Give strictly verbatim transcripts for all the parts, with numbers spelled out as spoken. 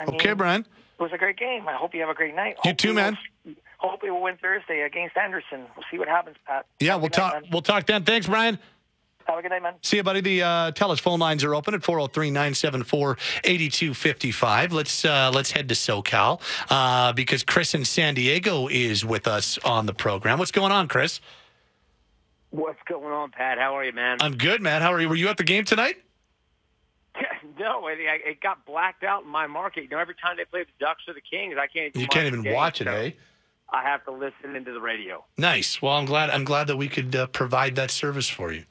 I Okay, mean, Brian. It was a great game. I hope you have a great night. You Hope too, man. Will, hope we will win Thursday against Anderson. We'll see what happens, Pat. Yeah, Have a we'll good night, talk. man. We'll talk then. Thanks, Brian. Have a good night, man. See you, buddy. The uh, TELUS phone lines are open at four oh three, nine seven four, eight two five five. Let's uh, let's head to SoCal uh, because Chris in San Diego is with us on the program. What's going on, Chris? What's going on, Pat? How are you, man? I'm good, man. How are you? Were you at the game tonight? No, it, it got blacked out in my market. You know, every time they play the Ducks or the Kings, I can't. You can't even game, watch it, so eh? I have to listen into the radio. Nice. Well, I'm glad. I'm glad that we could uh, provide that service for you.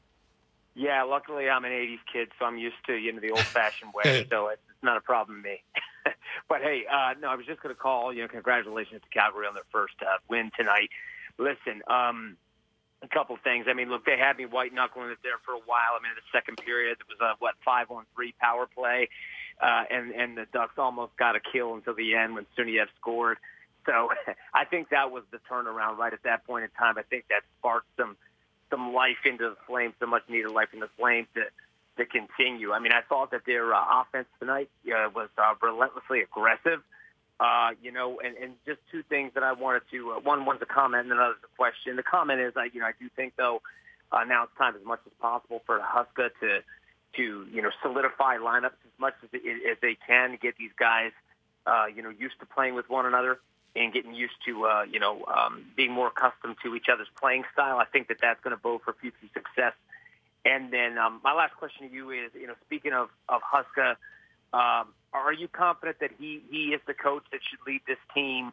Yeah, luckily I'm an eighties kid, so I'm used to you know the old-fashioned way, so it's, it's not a problem to me. But hey, uh, no, I was just going to call. You know, congratulations to Calgary on their first uh, win tonight. Listen, um, a couple things. I mean, look, they had me white knuckling it there for a while. I mean, in the second period, it was a what five on three power play, uh, and and the Ducks almost got a kill until the end when Suniev scored. So I think that was the turnaround right at that point in time. I think that sparked some. some life into the Flames, so much needed life in the Flames to, to continue. I mean, I thought that their uh, offense tonight uh, was uh, relentlessly aggressive, uh, you know, and, and just two things that I wanted to, uh, one, one's a comment and another's a question. The comment is, I, you know, I do think, though, uh, now it's time as much as possible for Huska to, to, you know, solidify lineups as much as, as they can to get these guys, uh, you know, used to playing with one another and getting used to, uh, you know, um, being more accustomed to each other's playing style. I think that that's going to bode for future success. And then um, my last question to you is, you know, speaking of, of Huska, um, are you confident that he, he is the coach that should lead this team,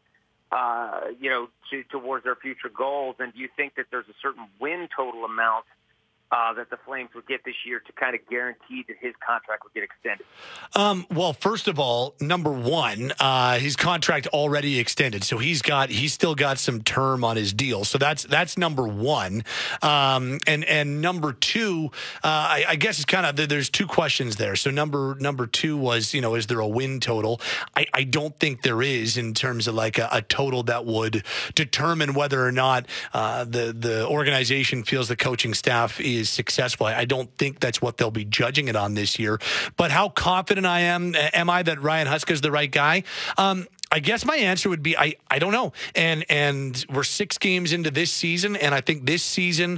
uh, you know, to, towards their future goals? And do you think that there's a certain win total amount Uh, that the Flames would get this year to kind of guarantee that his contract would get extended? Um, well, first of all, number one, uh, his contract already extended, so he's got he's still got some term on his deal. So that's that's number one. Um, and and number two, uh, I, I guess it's kind of there's two questions there. So number number two was, you know, is there a win total? I, I don't think there is in terms of like a, a total that would determine whether or not uh, the the organization feels the coaching staff is successful. I don't think that's what they'll be judging it on this year. But how confident I am, am I that Ryan Huska is the right guy? Um, I guess my answer would be I, I don't know. And and we're six games into this season, and I think this season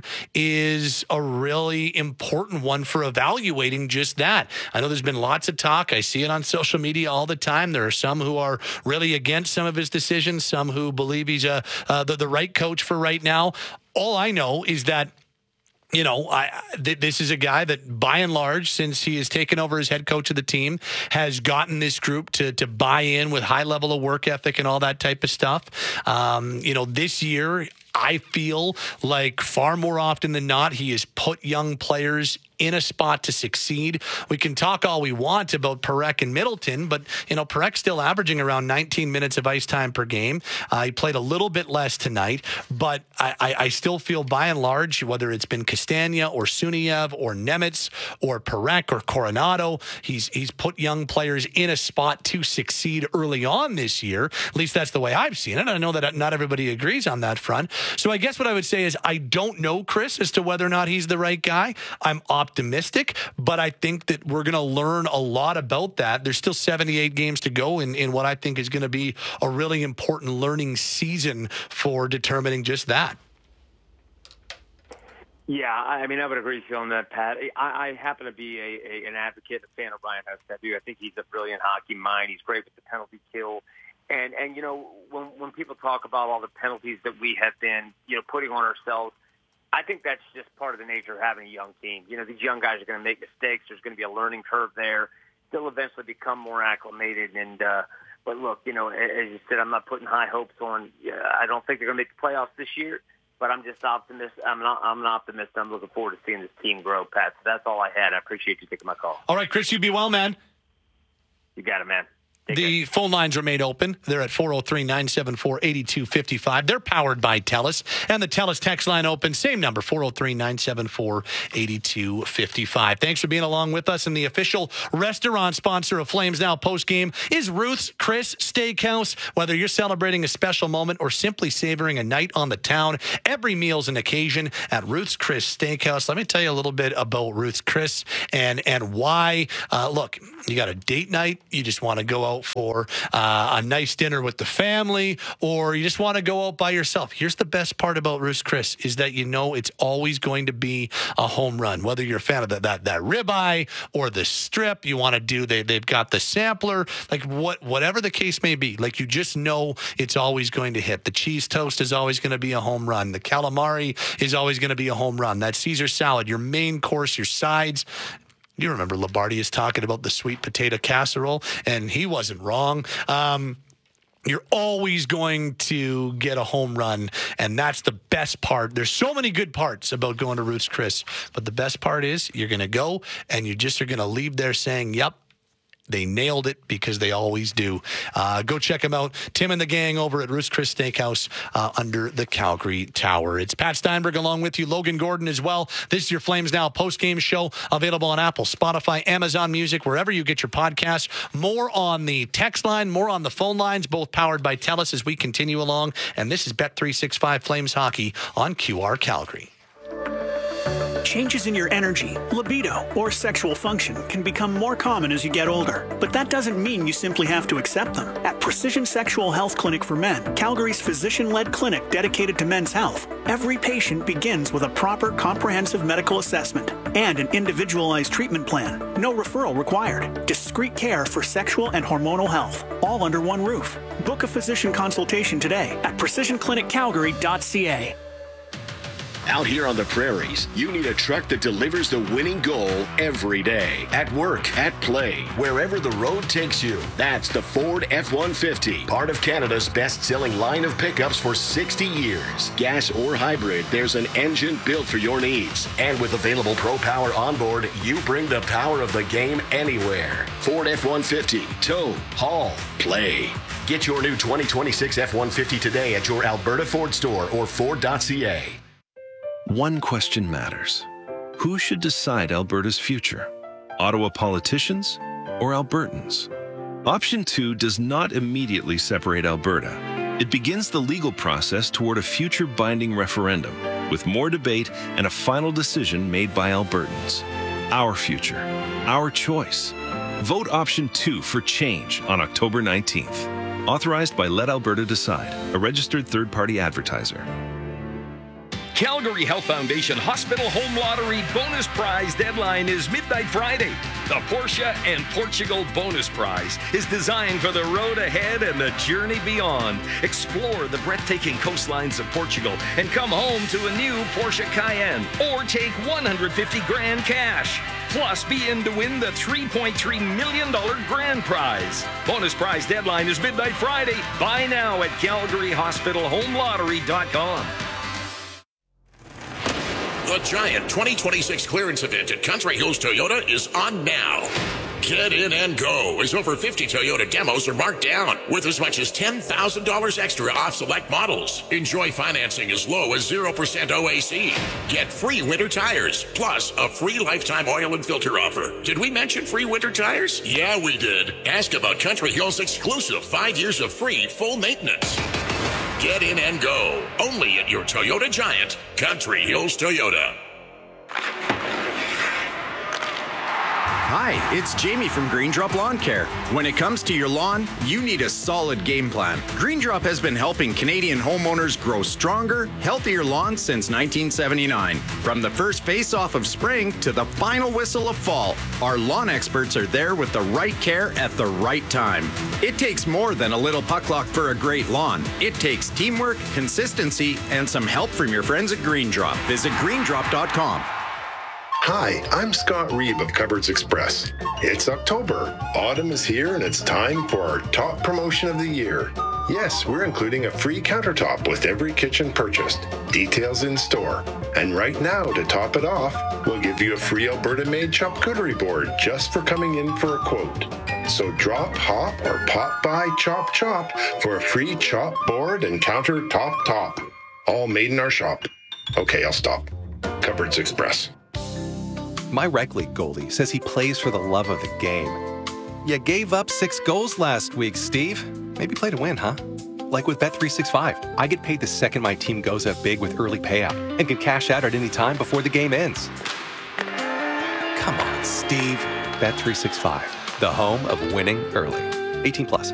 is a really important one for evaluating just that. I know there's been lots of talk. I see it on social media all the time. There are some who are really against some of his decisions, some who believe he's a, uh, the, the right coach for right now. All I know is that You know, I, th- this is a guy that, by and large, since he has taken over as head coach of the team, has gotten this group to to buy in with high level of work ethic and all that type of stuff. Um, you know, this year, I feel like far more often than not, he has put young players in a spot to succeed. We can talk all we want about Parekh and Middleton, but, you know, Parek's still averaging around nineteen minutes of ice time per game. Uh, he played a little bit less tonight, but I, I, I still feel by and large, whether it's been Castagna or Suniev or Nemitz or Parekh or Coronado, he's, he's put young players in a spot to succeed early on this year. At least that's the way I've seen it. I know that not everybody agrees on that front. So I guess what I would say is I don't know, Chris, as to whether or not he's the right guy. I'm optimistic, but I think that we're going to learn a lot about that. There's still seventy-eight games to go in, in what I think is going to be a really important learning season for determining just that. Yeah, I mean, I would agree with you on that, Pat. I, I happen to be a, a an advocate, a fan of Ryan Huska. I think he's a brilliant hockey mind. He's great with the penalty kill. And, and you know, when, when people talk about all the penalties that we have been, you know, putting on ourselves, I think that's just part of the nature of having a young team. You know, these young guys are going to make mistakes. There's going to be a learning curve there. They'll eventually become more acclimated. And, uh, but look, you know, as you said, I'm not putting high hopes on, uh, I don't think they're going to make the playoffs this year, but I'm just optimistic. I'm not, I'm an optimist. I'm looking forward to seeing this team grow, Pat. So that's all I had. I appreciate you taking my call. All right, Chris, you be well, man. You got it, man. Take the care. phone lines remain open. They're at four oh three, nine seven four, eight two five five. They're powered by TELUS. And the TELUS text line open, same number, four oh three, nine seven four, eight two five five. Thanks for being along with us. And the official restaurant sponsor of Flames Now postgame is Ruth's Chris Steakhouse. Whether you're celebrating a special moment or simply savoring a night on the town, every meal's an occasion at Ruth's Chris Steakhouse. Let me tell you a little bit about Ruth's Chris and, and why. Uh, look, you got a date night. You just want to go out out for uh, a nice dinner with the family, or you just want to go out by yourself, here's the best part about Ruth's Chris is that you know it's always going to be a home run. Whether you're a fan of that that, that ribeye or the strip, you want to do, they, they've got the sampler, like what whatever the case may be, like you just know it's always going to hit. The cheese toast is always going to be a home run. The calamari is always going to be a home run. That Caesar salad, your main course, your sides. You remember Lombardi is talking about the sweet potato casserole, and he wasn't wrong. Um, You're always going to get a home run, and that's the best part. There's so many good parts about going to Ruth's Chris, but the best part is you're going to go, and you just are going to leave there saying, yep, they nailed it, because they always do. Uh, go check them out. Tim and the gang over at Ruth's Chris Steakhouse uh, under the Calgary Tower. It's Pat Steinberg along with you, Logan Gordon as well. This is your Flames Now post-game show, available on Apple, Spotify, Amazon Music, wherever you get your podcasts. More on the text line, more on the phone lines, both powered by TELUS as we continue along. And this is Bet three sixty-five Flames Hockey on Q R Calgary. Changes in your energy, libido, or sexual function can become more common as you get older. But that doesn't mean you simply have to accept them. At Precision Sexual Health Clinic for Men, Calgary's physician-led clinic dedicated to men's health, every patient begins with a proper comprehensive medical assessment and an individualized treatment plan. No referral required. Discreet care for sexual and hormonal health, all under one roof. Book a physician consultation today at precision clinic calgary dot c a. Out here on the prairies, you need a truck that delivers the winning goal every day. At work, at play, wherever the road takes you. That's the Ford F one fifty, part of Canada's best-selling line of pickups for sixty years. Gas or hybrid, there's an engine built for your needs. And with available Pro Power onboard, you bring the power of the game anywhere. Ford F one fifty, tow, haul, play. Get your new twenty twenty-six F one fifty today at your Alberta Ford store or ford dot c a. One question matters. Who should decide Alberta's future? Ottawa politicians or Albertans? Option two does not immediately separate Alberta. It begins the legal process toward a future binding referendum, with more debate and a final decision made by Albertans. Our future, our choice. Vote option two for change on October nineteenth. Authorized by Let Alberta Decide, a registered third-party advertiser. Calgary Health Foundation Hospital Home Lottery bonus prize deadline is midnight Friday. The Porsche and Portugal bonus prize is designed for the road ahead and the journey beyond. Explore the breathtaking coastlines of Portugal and come home to a new Porsche Cayenne, or take one hundred fifty grand cash. Plus, be in to win the three point three million dollars grand prize. Bonus prize deadline is midnight Friday. Buy now at calgary hospital home lottery dot com. The Giant twenty twenty-six clearance event at Country Hills Toyota is on now. Get in and go, as over fifty Toyota demos are marked down with as much as ten thousand dollars extra off select models. Enjoy financing as low as zero percent O A C. Get free winter tires, plus a free lifetime oil and filter offer. Did we mention free winter tires? Yeah, we did. Ask about Country Hills' exclusive five years of free full maintenance. Get in and go, only at your Toyota Giant, Country Hills Toyota. Hi, it's Jamie from Green Drop Lawn Care. When it comes to your lawn, you need a solid game plan. Green Drop has been helping Canadian homeowners grow stronger, healthier lawns since nineteen seventy-nine. From the first face-off of spring to the final whistle of fall, our lawn experts are there with the right care at the right time. It takes more than a little puck luck for a great lawn. It takes teamwork, consistency, and some help from your friends at Green Drop. Visit green drop dot com. Hi, I'm Scott Reeb of Cupboards Express. It's October. Autumn is here and it's time for our top promotion of the year. Yes, we're including a free countertop with every kitchen purchased. Details in store. And right now, to top it off, we'll give you a free Alberta-made charcuterie board just for coming in for a quote. So drop, hop, or pop by Chop Chop for a free chop board and countertop top. All made in our shop. Okay, I'll stop. Cupboards Express. My rec league goalie says he plays for the love of the game. You gave up six goals last week, Steve. Maybe play to win, huh? Like with Bet three sixty-five, I get paid the second my team goes up big with early payout and can cash out at any time before the game ends. Come on, Steve. Bet three sixty-five, the home of winning early. eighteen plus.